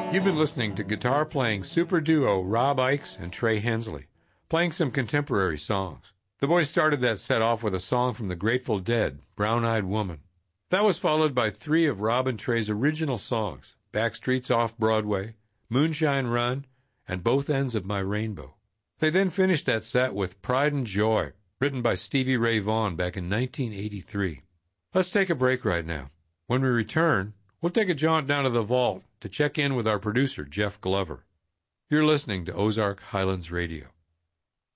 You've been listening to guitar-playing super duo Rob Ickes and Trey Hensley, playing some contemporary songs. The boys started that set off with a song from the Grateful Dead, Brown-Eyed Woman. That was followed by three of Rob and Trey's original songs, Backstreet's Off-Broadway, Moonshine Run, and Both Ends of My Rainbow. They then finished that set with Pride and Joy, written by Stevie Ray Vaughan back in 1983. Let's take a break right now. When we return, we'll take a jaunt down to the vault to check in with our producer, Jeff Glover. You're listening to Ozark Highlands Radio.